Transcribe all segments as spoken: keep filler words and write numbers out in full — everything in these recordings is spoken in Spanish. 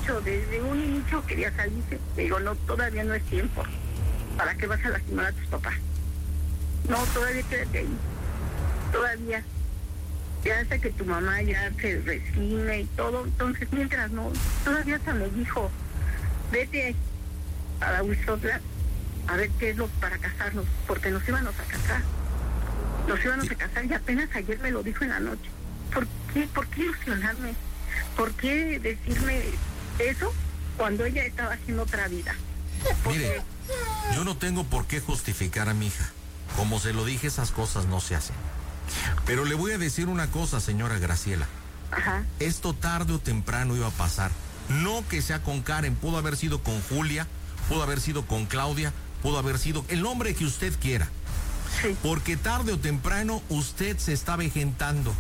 dicho, desde un inicio quería salirse. Le digo, no, todavía no es tiempo. ¿Para qué vas a lastimar a tus papás? No, todavía quédate ahí. Todavía. Ya hasta que tu mamá ya se resigne y todo. Entonces, mientras no, todavía hasta me dijo, vete a la Huizotla a ver qué es lo para casarnos, porque nos íbamos a casar. Nos íbamos a casar y apenas ayer me lo dijo en la noche. ¿Por qué? ¿Por qué ilusionarme? ¿Por qué decirme eso cuando ella estaba haciendo otra vida? Porque... Mire, yo no tengo por qué justificar a mi hija. Como se lo dije, esas cosas no se hacen. Pero le voy a decir una cosa, señora Graciela. Ajá. Esto tarde o temprano iba a pasar. No que sea con Karen, pudo haber sido con Julia, pudo haber sido con Claudia, pudo haber sido el nombre que usted quiera. Sí. Porque tarde o temprano usted se está vejentando.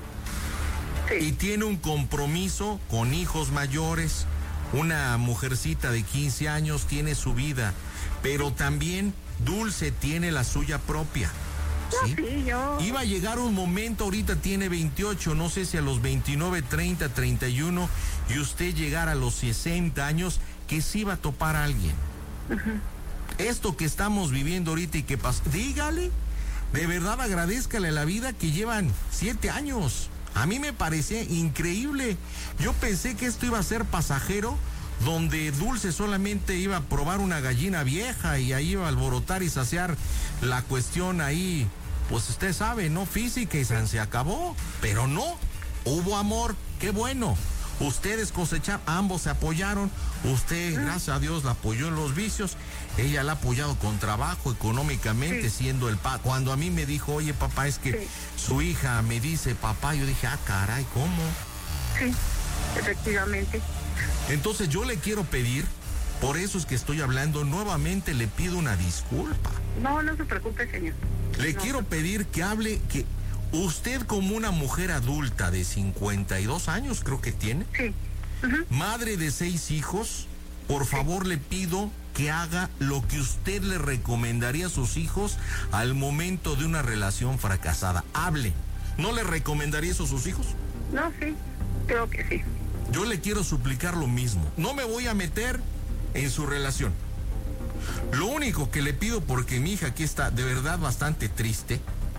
Sí. Y tiene un compromiso con hijos mayores, una mujercita de quince años tiene su vida, pero también Dulce tiene la suya propia. ¿Sí? No, sí, yo... Iba a llegar un momento, ahorita tiene veintiocho, no sé si a los veintinueve, treinta, treinta y uno, y usted llegara a los sesenta años, que se iba a topar a alguien. Uh-huh. Esto que estamos viviendo ahorita y que pasa, dígale, de verdad agradézcale la vida que llevan siete años. A mí me parecía increíble. Yo pensé que esto iba a ser pasajero, donde Dulce solamente iba a probar una gallina vieja y ahí iba a alborotar y saciar la cuestión ahí, pues usted sabe, ¿no? Física, y se acabó. Pero no, hubo amor, qué bueno. Ustedes cosecharon, ambos se apoyaron. Usted, gracias a Dios, la apoyó en los vicios. Ella la ha apoyado con trabajo, económicamente, sí. Siendo el papá. Cuando a mí me dijo, oye, papá, es que sí. Su hija me dice, papá, yo dije, ah, caray, ¿cómo? Sí, efectivamente. Entonces yo le quiero pedir, por eso es que estoy hablando, nuevamente le pido una disculpa. No, no se preocupe, señor. Le no. quiero pedir que hable, que usted como una mujer adulta de cincuenta y dos años, creo que tiene. Sí. Uh-huh. Madre de seis hijos, por favor, sí. Le pido que haga lo que usted le recomendaría a sus hijos al momento de una relación fracasada. Hable. ¿No le recomendaría eso a sus hijos? No, sí, creo que sí. Yo le quiero suplicar lo mismo. No me voy a meter en su relación. Lo único que le pido, porque mi hija aquí está de verdad bastante triste,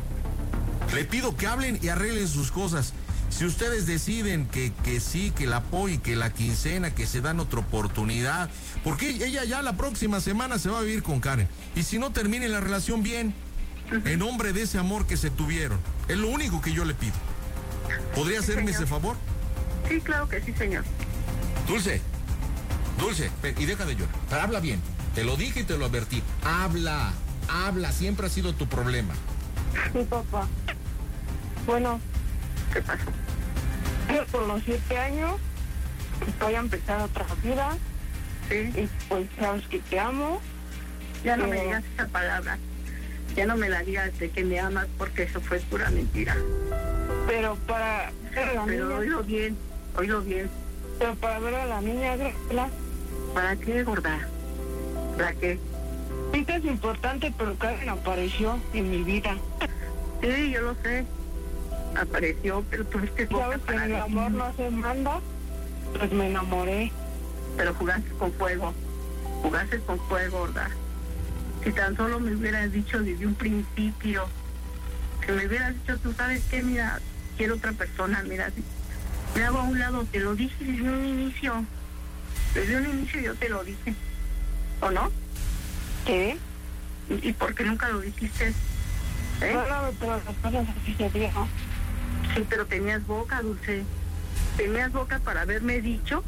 le pido que hablen y arreglen sus cosas. Si ustedes deciden que, que sí, que la apoyen, que la quincena, que se dan otra oportunidad, porque ella ya la próxima semana se va a vivir con Karen. Y si no, terminen la relación bien, en nombre de ese amor que se tuvieron. Es lo único que yo le pido. ¿Podría sí, hacerme señor. Ese favor? Sí, claro que sí, señor. Dulce, Dulce, y deja de llorar, pero habla bien. Te lo dije y te lo advertí. Habla, habla, siempre ha sido tu problema. Sí, papá. Bueno, ¿qué pasó? Yo por los siete años voy a empezar otra vida. Sí. Y pues sabes que te amo. Ya no pero... me digas esa palabra. Ya no me la digas de que me amas, porque eso fue pura mentira. Pero para ver a la Pero niña... oílo bien, oílo bien. Pero para ver a la niña, ¿verdad? ¿Para qué, gorda? ¿Para qué? Sí que es importante, pero Karen apareció en mi vida. Sí, yo lo sé. Apareció, pero tuviste boca ¿sabes para que el amor no se manda? Pues me enamoré. Pero jugaste con fuego. Jugaste con fuego, gorda. Si tan solo me hubieras dicho desde un principio, que me hubieras dicho, tú sabes qué, mira, quiero otra persona, mira, me hago a un lado, te lo dije desde un inicio. Desde un inicio yo te lo dije. ¿O no? ¿Qué? ¿Y, y por qué nunca lo dijiste? ¿Eh? No, no, pero las cosas así se viejo. Sí, pero tenías boca, Dulce. Tenías boca para haberme dicho,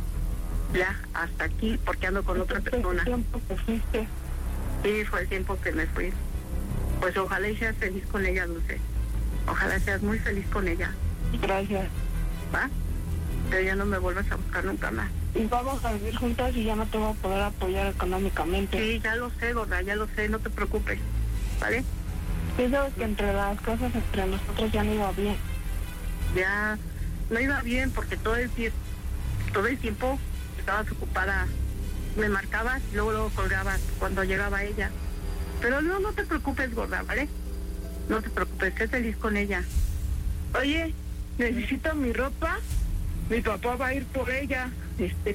ya, hasta aquí, porque ando con otra persona. ¿Qué tiempo que fuiste? Sí, fue el tiempo que me fui. Pues ojalá y seas feliz con ella, Dulce. Ojalá seas muy feliz con ella. Gracias. ¿Va? Pero ya no me vuelvas a buscar nunca más. Y vamos a vivir juntas y ya no te voy a poder apoyar económicamente. Sí, ya lo sé, gorda, ya lo sé, no te preocupes. ¿Vale? Sí, sabes que entre las cosas entre nosotros ya no iba bien. Ya no iba bien porque todo el tiempo, todo el tiempo estabas ocupada. Me marcabas y luego, luego colgabas cuando llegaba ella. Pero no, no te preocupes, gorda, ¿vale? No te preocupes, sé feliz con ella. Oye, necesito mi ropa. Mi papá va a ir por ella. Este,